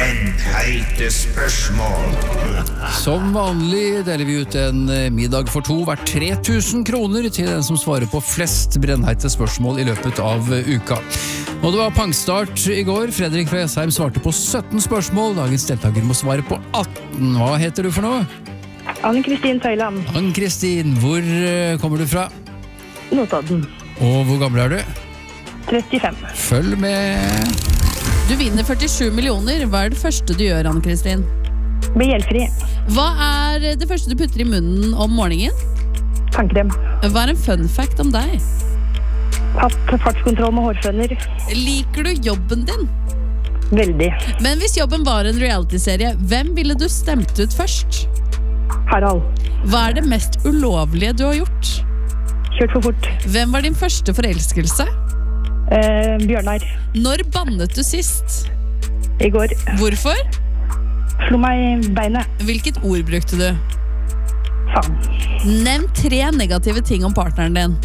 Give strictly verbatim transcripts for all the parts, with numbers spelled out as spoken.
Brennheite spørsmål. Som vanlig deler vi ut en middag for to hvert tre tusen kroner til den som svarer på flest brennheite spørsmål i løpet av uka. Og det var pangstart i går. Fredrik fra Jessheim svarte på sytten spørsmål. Dagens deltaker må svare på atten. Hva heter du for noe? Ann-Kristin Tøyland. Ann-Kristin, hvor kommer du fra? Notodden. Og hvor gammel er du? trettifem. Følg med. Du vinner førtisju millioner. Hva er det første du gjør, Ann-Kristin? Bli gjeldfri. Hva er det første du putter i munnen om morgenen? Tannkrem. Hva er en fun fact om deg? Hatt fartskontroll med hårføner. Liker du jobben din? Veldig. Men hvis jobben var en reality-serie, hvem ville du stemt ut først? Harald. Hva er det mest ulovlige du har gjort? Kjørt for fort. Hvem var din første forelskelse? Eh, Bjørnar. Når bannet du sist? I går. Hvorfor? Slo meg i beinet. Hvilket ord brukte du? Faen. Nevn tre negative ting om partneren din.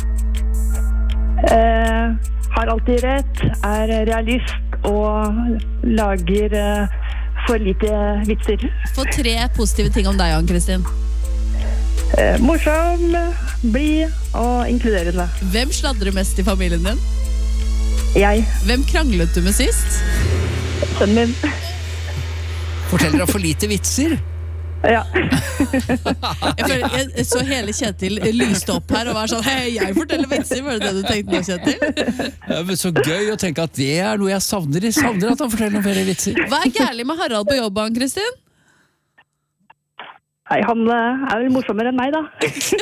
Eh, har alltid rett, er realist og lager eh, for lite vitser. Få tre positive ting om deg, Ann-Kristin. Eh, morsom, blid og inkluderende. Hvem sladrer mest i familien din? Jeg. Hvem kranglet du med sist? Sønnen min. Forteller deg for lite vitser. Ja. Jeg, føler, jeg så hele Kjetil lyste opp her og var sånn, hei, jeg forteller vitser. Var det det du tenkte nå, Kjetil? Ja, men så gøy å tenke at det er noe jeg savner. Jeg savner at han forteller noen flere vitser. Hva er gærlig med Harald på jobb, Ann-Kristin? Nei, han eh, er vel morsommere enn meg, da.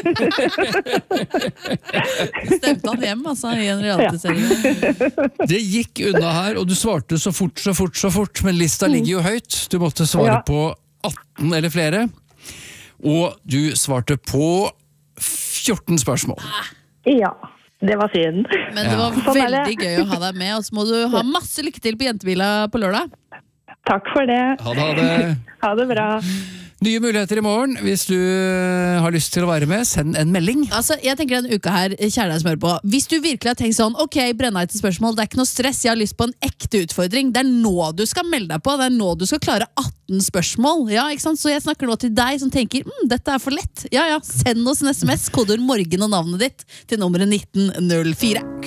Stemte han hjem, altså, i en reality-serie? Det gikk unna her, og du svarte så fort, så fort, så fort, men lista ligger jo høyt. Du måtte svare Ja. på atten eller flere, og du svarte på fjorten spørsmål. Ja, det var synd. Men det var Sånn er det. veldig gøy å ha deg med, og så må du ha masse lykke til på jentebila på lørdag. Takk for det. Ha det, ha det. Ha det bra. Nye muligheter i morgen. Hvis du har lyst til å være med, send en melding. Altså, jeg tenker denne uka her, kjære deg smør på. Hvis du virkelig har tenkt sånn, ok, brennheite spørsmål, det er ikke noe stress, jeg har lyst på en ekte utfordring. Det er nå du skal melde deg på, det er nå du skal klare atten spørsmål. Ja, ikke sant? Så jeg snakker nå til deg som tenker, mm, dette er for lett. Ja, ja, send oss en sms, kodeord morgen og navnet ditt til nummeret nitten null fire.